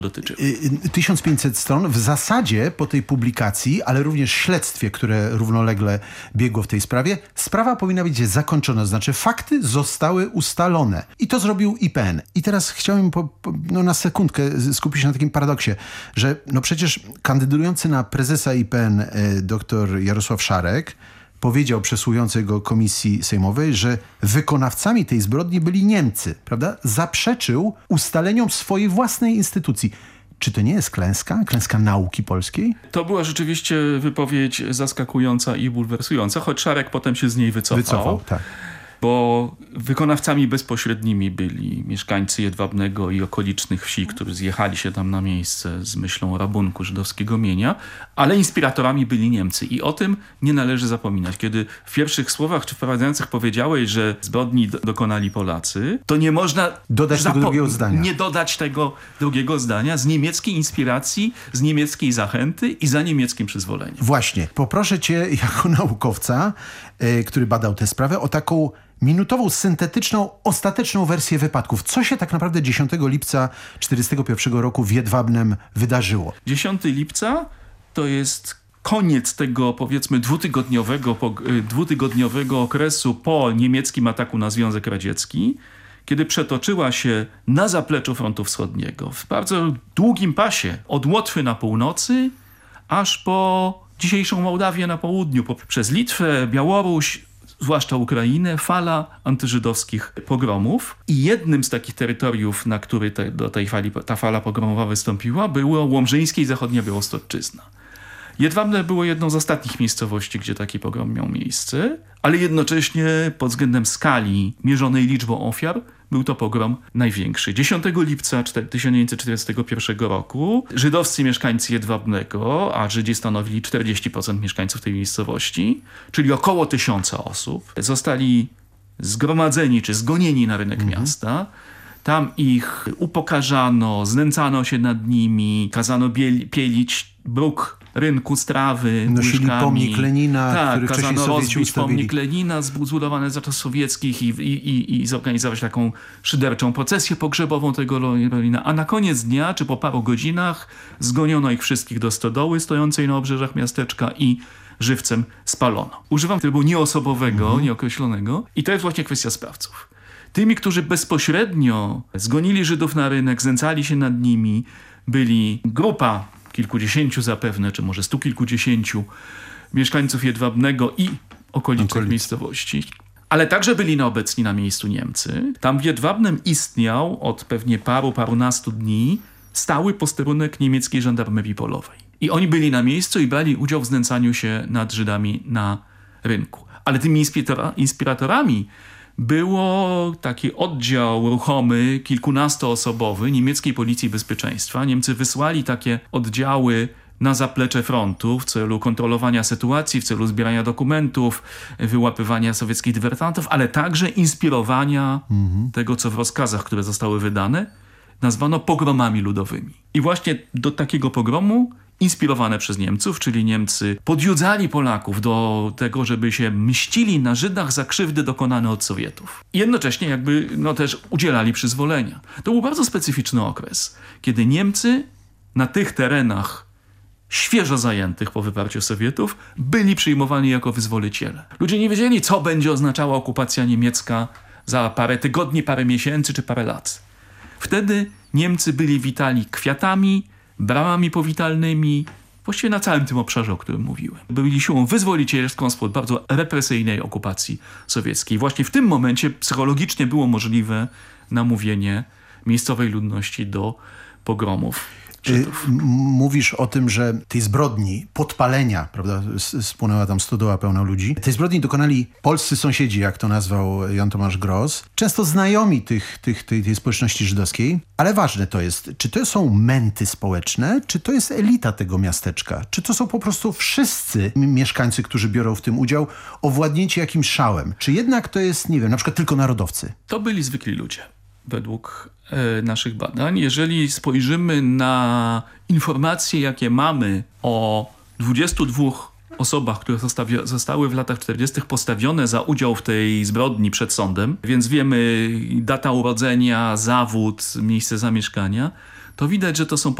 dotyczył. 1500 stron w zasadzie po tej publikacji, ale również śledztwie, które równolegle biegło w tej sprawie, sprawa powinna być zakończona, znaczy fakty zostały ustalone. I to zrobił IPN. I teraz chciałem na sekundkę skupić się na takim paradoksie, że przecież kandydujący na prezesa IPN dr Jarosław Szarek powiedział przesłuchującej go komisji sejmowej, że wykonawcami tej zbrodni byli Niemcy, prawda? Zaprzeczył ustaleniom swojej własnej instytucji. Czy to nie jest klęska? Klęska nauki polskiej? To była rzeczywiście wypowiedź zaskakująca i bulwersująca, choć Szarek potem się z niej wycofał. Tak. Bo wykonawcami bezpośrednimi byli mieszkańcy Jedwabnego i okolicznych wsi, którzy zjechali się tam na miejsce z myślą o rabunku żydowskiego mienia, ale inspiratorami byli Niemcy i o tym nie należy zapominać. Kiedy w pierwszych słowach czy wprowadzających powiedziałeś, że zbrodni dokonali Polacy, to nie można dodać tego drugiego zdania. Nie dodać tego drugiego zdania z niemieckiej inspiracji, z niemieckiej zachęty i za niemieckim przyzwoleniem. Właśnie. Poproszę cię jako naukowca, który badał tę sprawę, o taką minutową, syntetyczną, ostateczną wersję wypadków. Co się tak naprawdę 10 lipca 1941 roku w Jedwabnem wydarzyło? 10 lipca to jest koniec tego, powiedzmy, dwutygodniowego okresu po niemieckim ataku na Związek Radziecki, kiedy przetoczyła się na zapleczu frontu wschodniego w bardzo długim pasie od Łotwy na północy aż po dzisiejszą Mołdawię na południu, przez Litwę, Białoruś, zwłaszcza Ukrainę, fala antyżydowskich pogromów. I jednym z takich terytoriów, na który ta fala pogromowa wystąpiła, było Łomżyńskie i Zachodnia Białostoczczyzna. Jedwabne było jedną z ostatnich miejscowości, gdzie taki pogrom miał miejsce, ale jednocześnie pod względem skali mierzonej liczbą ofiar był to pogrom największy. 10 lipca 1941 roku żydowscy mieszkańcy Jedwabnego, a Żydzi stanowili 40% mieszkańców tej miejscowości, czyli około 1000 osób, zostali zgromadzeni czy zgonieni na rynek miasta. Tam ich upokarzano, znęcano się nad nimi, kazano pielić bruk rynku, strawy, nosili łyżkami. Pomnik Lenina, który wcześniej kazano Sowieci rozbić ustawili. pomnik Lenina zbudowany za czasów sowieckich i zorganizować taką szyderczą procesję pogrzebową tego Lenina. A na koniec dnia, czy po paru godzinach, zgoniono ich wszystkich do stodoły stojącej na obrzeżach miasteczka i żywcem spalono. Używam trybu nieosobowego, nieokreślonego i to jest właśnie kwestia sprawców. Tymi, którzy bezpośrednio zgonili Żydów na rynek, znęcali się nad nimi, byli grupa kilkudziesięciu zapewne, czy może 100 kilkudziesięciu mieszkańców Jedwabnego i okolicznych miejscowości. Ale także byli obecni na miejscu Niemcy. Tam w Jedwabnem istniał od pewnie parunastu dni stały posterunek niemieckiej żandarmerii polowej. I oni byli na miejscu i brali udział w znęcaniu się nad Żydami na rynku. Ale tymi inspiratorami było taki oddział ruchomy, kilkunastoosobowy niemieckiej policji bezpieczeństwa. Niemcy wysłali takie oddziały na zaplecze frontu w celu kontrolowania sytuacji, w celu zbierania dokumentów, wyłapywania sowieckich dywertantów, ale także inspirowania tego, co w rozkazach, które zostały wydane, nazwano pogromami ludowymi. I właśnie do takiego pogromu inspirowane przez Niemców, czyli Niemcy podjudzali Polaków do tego, żeby się mścili na Żydach za krzywdy dokonane od Sowietów. I jednocześnie też udzielali przyzwolenia. To był bardzo specyficzny okres, kiedy Niemcy na tych terenach świeżo zajętych po wyparciu Sowietów byli przyjmowani jako wyzwoliciele. Ludzie nie wiedzieli, co będzie oznaczała okupacja niemiecka za parę tygodni, parę miesięcy czy parę lat. Wtedy Niemcy byli witali kwiatami, bramami powitalnymi, właściwie na całym tym obszarze, o którym mówiłem. Byli siłą wyzwolicielską spod bardzo represyjnej okupacji sowieckiej. Właśnie w tym momencie psychologicznie było możliwe namówienie miejscowej ludności do pogromów Żydów. Mówisz o tym, że tej zbrodni, podpalenia, prawda, spłonęła tam stodoła pełna ludzi. Tej zbrodni dokonali polscy sąsiedzi, jak to nazwał Jan Tomasz Gross. Często znajomi tej społeczności żydowskiej. Ale ważne to jest, czy to są męty społeczne, czy to jest elita tego miasteczka? Czy to są po prostu wszyscy mieszkańcy, którzy biorą w tym udział, owładnięci jakimś szałem? Czy jednak to jest, nie wiem, na przykład tylko narodowcy? To byli zwykli ludzie. Według naszych badań. Jeżeli spojrzymy na informacje, jakie mamy o 22 osobach, które zostały w latach 40. postawione za udział w tej zbrodni przed sądem, więc wiemy data urodzenia, zawód, miejsce zamieszkania, to widać, że to są